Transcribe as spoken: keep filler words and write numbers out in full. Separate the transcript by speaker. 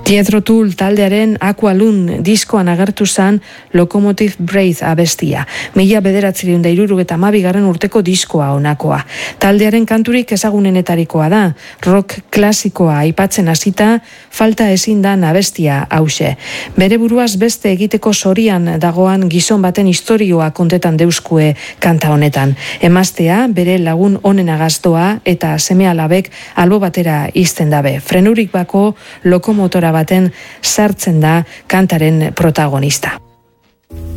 Speaker 1: Jethro Tull taldearen Aqualung diskoan agertu zen Locomotive Breath abestia. Mila bederatzireun da hirurogeta hamabigarren urteko diskoa honakoa. Taldearen kanturik ezagunenetarikoa da. Rock klasikoa aipatzen hasita, falta ezin da abestia hause. Bere buruaz beste egiteko zorian dagoan gizon baten istorioa kontetan deuskue kanta honetan. Emaztea bere lagun onena gaztoa eta seme-alabek albo batera izten dabe. Frenurik bako lokomotora baten sartzen da kantaren protagonista.